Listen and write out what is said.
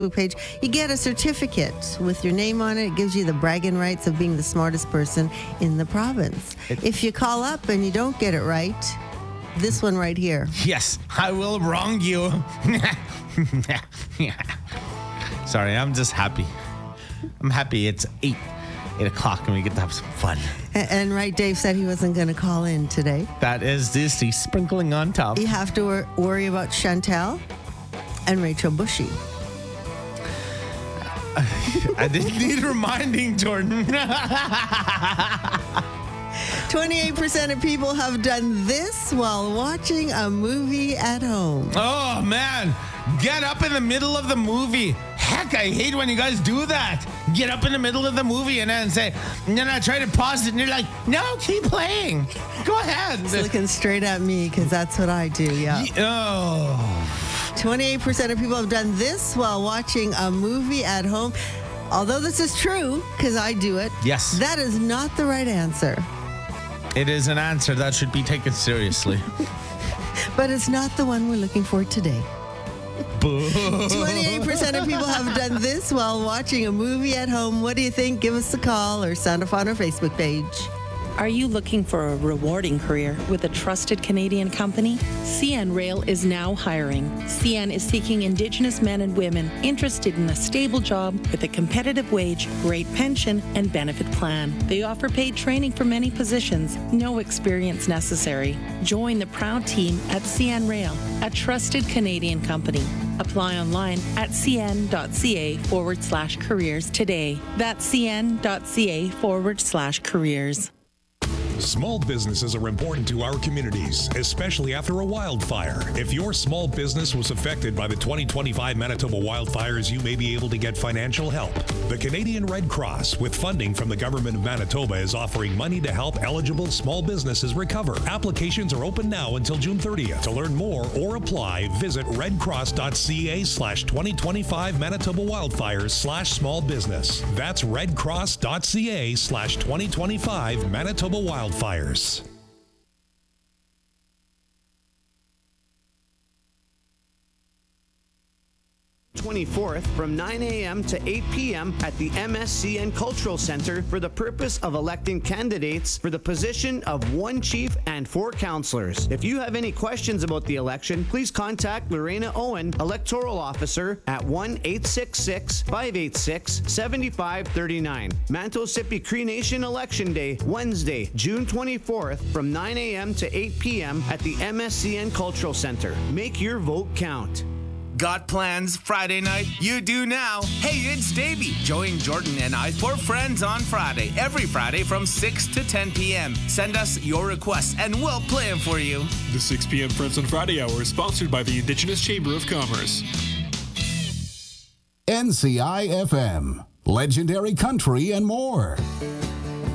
page, you get a certificate with your name on it. It gives you the bragging rights of being the smartest person in the province. If you call up and you don't get it right, this one right here. Yes, I will wrong you. Sorry, I'm just happy. I'm happy it's 8 o'clock and we get to have some fun. And right, Dave said he wasn't going to call in today. That is this, the sprinkling on top. You have to worry about Chantel and Rachel Bushy. I didn't need reminding, Jordan. 28% of people have done this while watching a movie at home. Oh, man. Get up in the middle of the movie. Heck, I hate when you guys do that. Get up in the middle of the movie and then I try to pause it and you're like, no, keep playing. Go ahead. He's looking straight at me because that's what I do, yeah. 28% of people have done this while watching a movie at home. Although this is true, because I do it. Yes. That is not the right answer. It is an answer that should be taken seriously. But it's not the one we're looking for today. 28% of people have done this while watching a movie at home. What do you think? Give us a call or sound off on our Facebook page. Are you looking for a rewarding career with a trusted Canadian company? CN Rail is now hiring. CN is seeking Indigenous men and women interested in a stable job with a competitive wage, great pension, and benefit plan. They offer paid training for many positions, no experience necessary. Join the proud team at CN Rail, a trusted Canadian company. Apply online at cn.ca/careers today. That's cn.ca/careers. Small businesses are important to our communities, especially after a wildfire. If your small business was affected by the 2025 Manitoba wildfires, you may be able to get financial help. The Canadian Red Cross, with funding from the Government of Manitoba, is offering money to help eligible small businesses recover. Applications are open now until June 30th. To learn more or apply, visit redcross.ca/2025 Manitoba wildfires/small business. That's redcross.ca/2025 Manitoba wildfires. 24th from 9 a.m. to 8 p.m. at the MSCN Cultural Center for the purpose of electing candidates for the position of 1 chief and 4 councillors. If you have any questions about the election, please contact Lorena Owen, Electoral Officer, at 1-866-586-7539. Mantosippi Cree Nation Election Day, Wednesday, June 24th from 9 a.m. to 8 p.m. at the MSCN Cultural Center. Make your vote count. Got plans Friday night? You do now. Hey, it's Davey. Join Jordan and I for Friends on Friday. Every Friday from 6 to 10 p.m. Send us your requests and we'll play them for you. The 6 p.m. Friends on Friday hour is sponsored by the Indigenous Chamber of Commerce. NCI FM, legendary country and more.